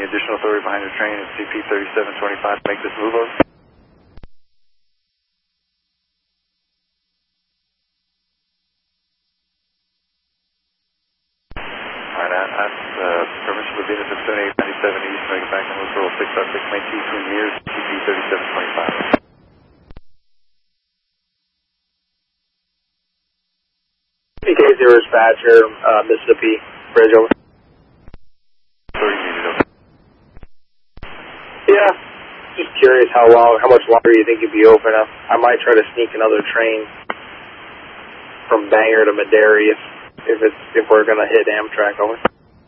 additional authority behind your train at CP 3725 to make this move over? Alright, I ask permission to Venus at 7897 East, make it back on local 656, maintain between mirrors, CP 3725. PK0 dispatcher, Mississippi Bridge over. Yeah, just curious how much longer you think you'd be open. I might try to sneak another train from Bangor to Madera if we're gonna hit Amtrak over.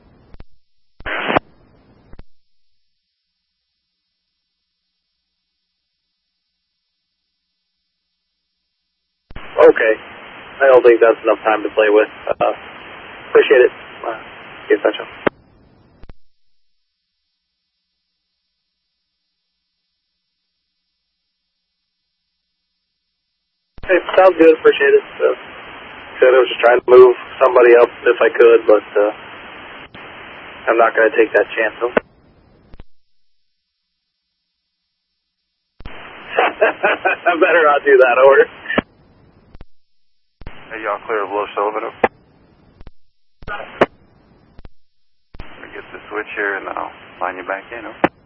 Okay, I don't think that's enough time to play with. Appreciate it. Get in touch. Hey, sounds good. Appreciate it. Said I was just trying to move somebody else if I could, but I'm not going to take that chance. Though. I better not do that. Over. Hey, y'all clear of Low Sullivan. Let me get the switch here and then I'll line you back in.